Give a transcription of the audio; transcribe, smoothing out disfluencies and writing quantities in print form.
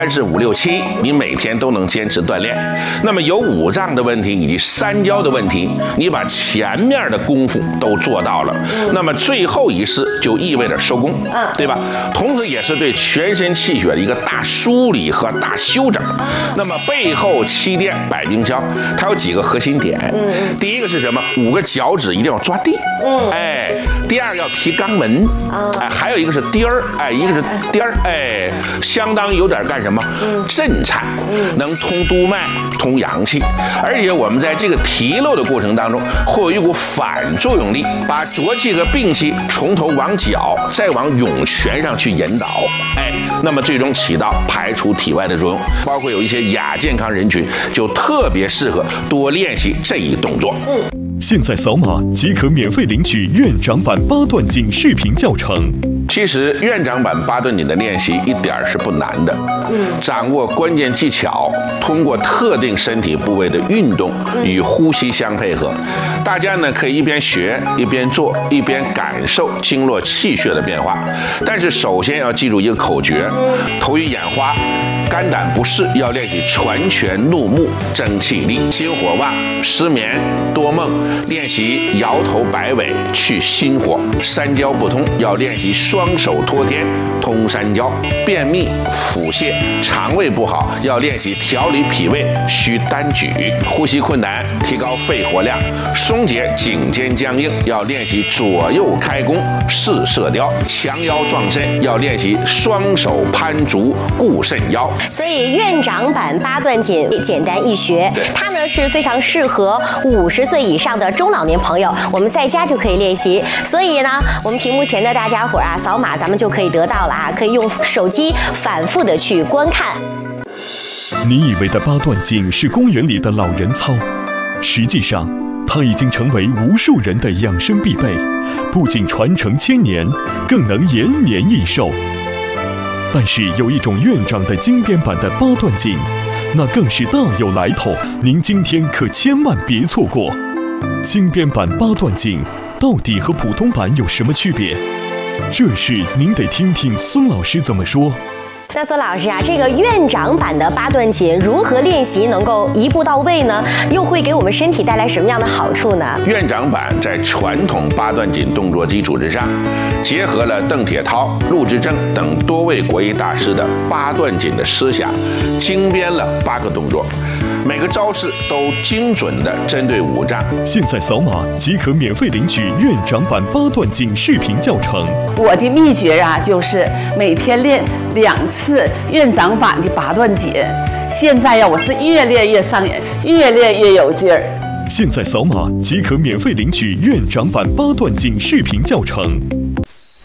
3、4、5、6、7，你每天都能坚持锻炼。那么有五脏的问题以及三焦的问题，你把前面的功夫都做到了，那么最后一式就意味着收工，对吧？同时也是对全身气血的一个大梳理和大修整。那么背后7垫百病消，它有几个核心点。第一个是什么？5个脚趾一定要抓地。第二个要提肛门。还有一个是颠儿。一个是颠儿。相当于有点干什么？震颤，能通督脉、通阳气，而且我们在这个提溜的过程当中，会有一股反作用力，把浊气和病气从头往脚，再往涌泉上去引导，那么最终起到排除体外的作用。包括有一些亚健康人群，就特别适合多练习这一动作。 现在扫码即可免费领取院长版8段锦视频教程。 其实院长版8段锦的练习一点是不难的，掌握关键技巧，通过特定身体部位的运动与呼吸相配合，大家呢可以一边学一边做，一边感受经络气血的变化。但是首先要记住一个口诀：头晕眼花、肝胆不适要练习传拳怒目争气力；心火旺、失眠、多梦练习摇头摆尾去心火；三焦不通要练习双手托天通三焦；便秘、腹泻、肠胃不好要练习调理脾胃需单举；呼吸困难提高肺活量，松解颈肩僵硬要练习左右开弓试射雕；强腰壮肾要练习双手攀竹固肾腰。 所以院长版8段锦简单易学，它呢是非常适合50岁以上的中老年朋友，我们在家就可以练习。所以呢，我们屏幕前的大家伙啊，扫码咱们就可以得到了啊，可以用手机反复的去观看。 你以为的8段锦是公园里的老人操，实际上它已经成为无数人的养生必备，不仅传承1000年，更能延年益寿。但是有一种院长的精编版的8段锦，那更是大有来头，您今天可千万别错过。精编版8段锦到底和普通版有什么区别？这事您得听听孙老师怎么说。 那孙老师啊，这个院长版的8段锦如何练习能够一步到位呢？又会给我们身体带来什么样的好处呢？ 院长版在传统8段锦动作基础之上，结合了邓铁涛、陆之正等多位国医大师的8段锦的思想，精编了8个动作，每个招式都精准地针对五脏。 现在扫码即可免费领取院长版8段锦视频教程。 我的秘诀啊，就是每天练2次院长版的8段锦。现在呀，我是越练越上瘾，越练越有劲儿。 现在扫码即可免费领取院长版8段锦视频教程。